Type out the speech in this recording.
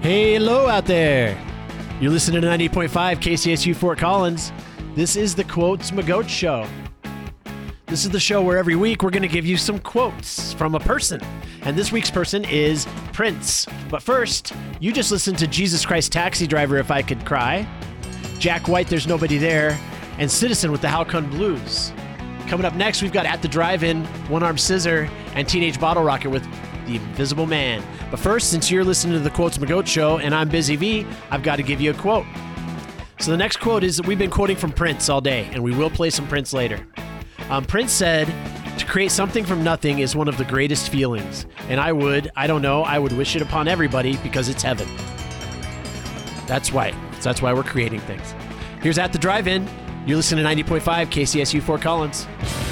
Hello out there. You're listening to 98.5 KCSU Fort Collins. This is the Quotes McGoat Show. This is the show where every week we're going to give you some quotes from a person. And this week's person is Prince. But first, you just listened to Jesus Christ Taxi Driver, If I Could Cry, Jack White, There's Nobody There, and Citizen with the How Come Blues. Coming up next, we've got At the Drive-In, One Arm Scissor, and Teenage Bottle Rocket with The Invisible Man. But first, since you're listening to the Quotes McGoat Show and I'm Busy V, I've got to give you a quote. So the next quote is that we've been quoting from Prince all day, and we will play some Prince later. Prince said, "To create something from nothing is one of the greatest feelings, and I would wish it upon everybody because it's heaven." That's why we're creating things. Here's At the Drive-In. You're listening to 90.5 KCSU Fort Collins.